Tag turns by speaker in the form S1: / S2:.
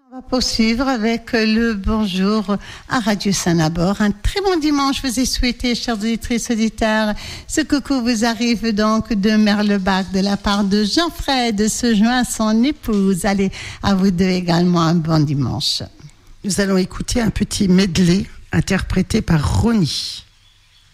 S1: On va poursuivre avec le bonjour à Radio Saint-Nabor. Un très bon dimanche vous ai souhaité, chers auditrices, auditeurs. Ce coucou vous arrive donc de Merlebach de la part de Jean-Fred, se joint à son épouse. Allez, à vous deux également un bon dimanche.
S2: Nous allons écouter un petit medley interprété par Ronnie.